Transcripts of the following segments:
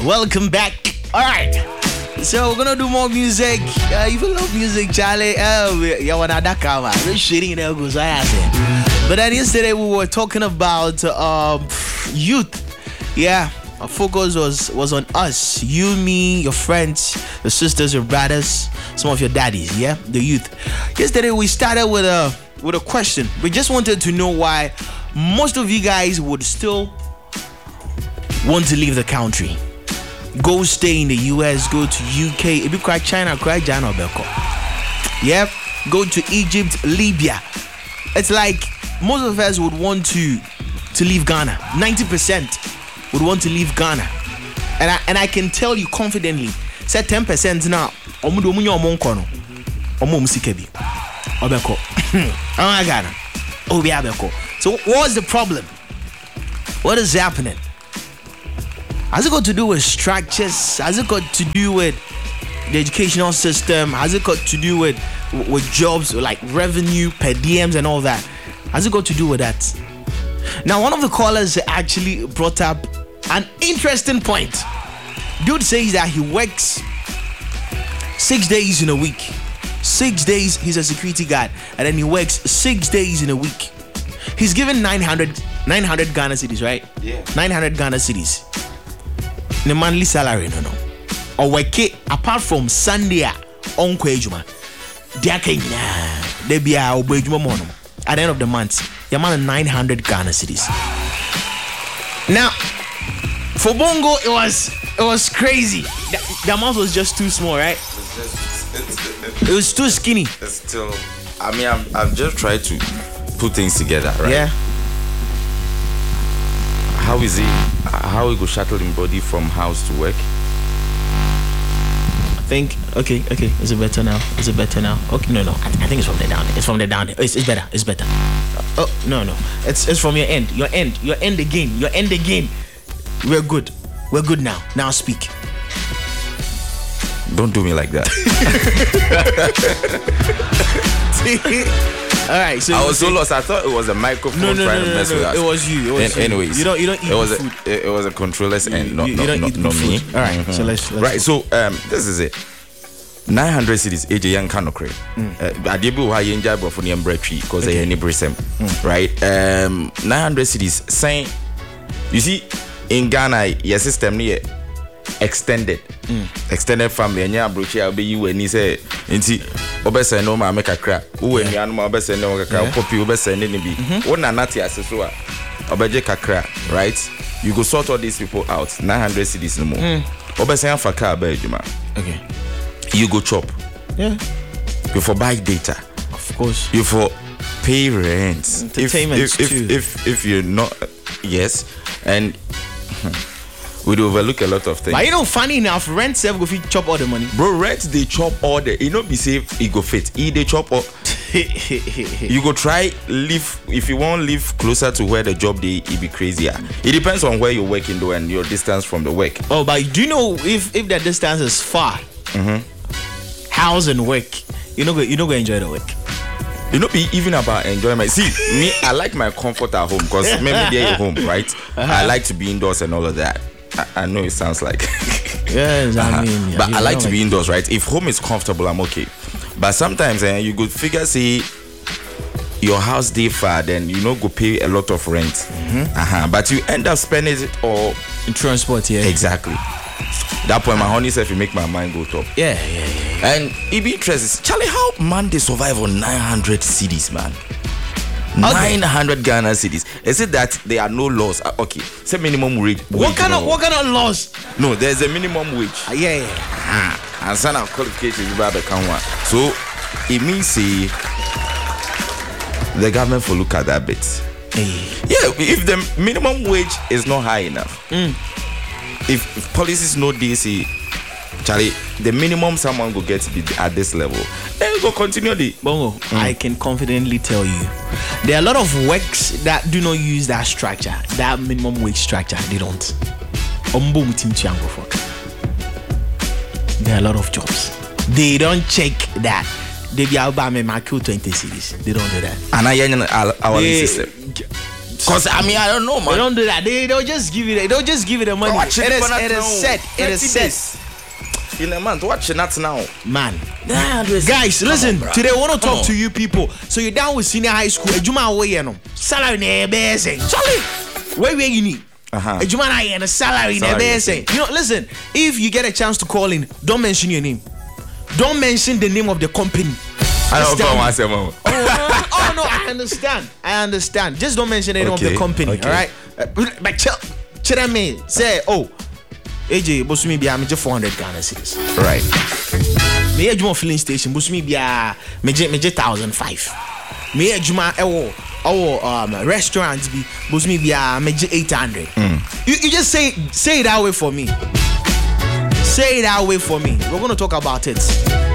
Welcome back. All right. So we're gonna do more music. If you love music, Charlie, yeah, what that camera? We're shitting there goes But then yesterday we were talking about youth. Yeah, our focus was on us, you, me, your friends, your sisters, your brothers, some of your daddies. Yeah, the youth. Yesterday we started with a question. We just wanted to know why most of you guys would still want to leave the country. Go stay in the US, go to UK, if you cry China, cry Ghana, Beko. Yep, go to Egypt, Libya. It's like most of us would want to leave Ghana. 90% would want to leave Ghana. And I can tell you confidently, say 10% now, so what's the problem? What is happening? Has it got to do with structures? Has it got to do with the educational system? Has it got to do with jobs like revenue, per diems and all that? Has it got to do with that? Now, one of the callers actually brought up an interesting point. Dude says that he works 6 days in a week. 6 days, he's a security guard, and then he works 6 days in a week. He's given 900 Ghana cedis, right? Yeah. 900 Ghana cedis. The monthly salary, no. Or work it apart from Sunday on Kwejuma. They be our mono. At the end of the month, your man 900 Ghana cedis. Now, for Bongo, it was crazy. The amount was just too small, right? It was too skinny. It's still, I mean, I've just tried to put things together, right? Yeah. How is it? How we go shuttle in body from house to work? I think okay. Is it better now? Okay, no. I think it's from the down. It's from the down. It's better. Oh no. It's from your end. Your end again. We're good now. Now speak. Don't do me like that. All right, so I was so lost. I thought it was a microphone trying to mess with us. It was you. Anyways, you don't eat food. It was a controller's end, not me. All right, so let's right. So this is it. 900 cedis. AJ Young Kanokre. Adebu ha yenja bro for the tree because they any brisem. Right. 900 cedis. Saying, you see, in Ghana, your system near extended family. And yeah, bro, I'll be you and he say, obese no ma make a crack. Who and you ma obese no make a copy obese any be. One anati asesua. Obeje kakra, right? You go sort all these people out. 900 cedis no more. Obese an faka abejuma. Okay. You go chop. Yeah. You for buy data. Of course. You for pay rent. Entertainment too. If you're not, yes, and we'd overlook a lot of things. But you know, funny enough, rent self go fit chop all the money. Bro, rent they chop all the. You know, be safe. It go fit. They chop all. You go try live. If you want live closer to where the job they, it be crazier. It depends on where you're working though and your distance from the work. Oh, but do you know if the distance is far? House and work, you know go enjoy the work. You know, be even about enjoyment. See, me, I like my comfort at home because maybe they're at home, right? I like to be indoors and all of that. I know it sounds like yes, I mean, but I like to be indoors, right? If home is comfortable, I'm okay. But sometimes you could figure say your house day far, then you know go pay a lot of rent. But you end up spending it all in transport, yeah. Exactly. That point, my honey self, you make my mind go top. Yeah. And it be interesting. Charlie, how man they survive on 900 cedis, man? Okay. 900 Ghana cedis. Is it that there are no laws? Okay, say minimum wage. What kind of laws? No, there's a minimum wage. Yeah. And some of qualifications you better come one. So it means the government will look at that bit. Yeah, if the minimum wage is not high enough, if policies know this, Charlie, the minimum someone will get to be at this level, then we go continue the Bongo. I can confidently tell you, there are a lot of works that do not use that structure, that minimum wage structure. They don't. There are a lot of jobs. They don't check that. They be about my 20 cities. They don't do that. And I hourly system. Cause I mean I don't know, man. They don't do that. They'll just give you the money. Watch It is set. It is set. In a month, watch it not now. Man. Guys, listen. Today I want to talk to you people. So you're down with senior high school. Ejuma way no. Salary ne bese. Charlie. Where you need? Ejuma na yen salary ne bese. You know, listen. If you get a chance to call in, don't mention your name. Don't mention the name of the company. I don't know myself. Oh no, I understand. Just don't mention the name of the company. Okay. All right. But tell me, say, oh, AJ, Bosumi Bia, me 400 Ghana cedis. Right. Me Ejuma filling station, Bosumi Bia, me 1,005. Me Ejuma restaurants be Bosumi Bia, me 800. You just say it that way for me. Say it that way for me. We're gonna talk about it.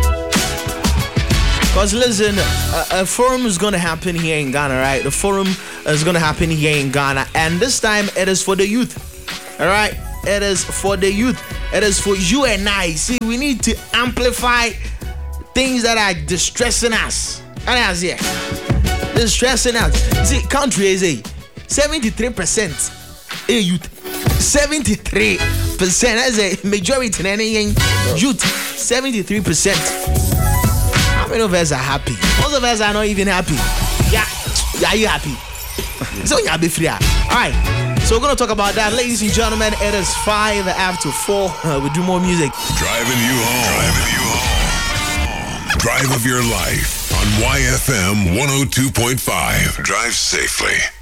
Because listen, a forum is going to happen here in Ghana, right? The forum is going to happen here in Ghana. And this time, it is for the youth. All right? It is for the youth. It is for you and I. See, we need to amplify things that are distressing us. Distressing us. See, country is 73% a youth. 73%. That's a majority in youth. 73%. How many of us are happy? Most of us are not even happy. Yeah, you happy? So you'll be free. All right. So we're gonna talk about that, ladies and gentlemen. It is 5 after 4. We do more music. Driving you home. Drive of your life on YFM 102.5. Drive safely.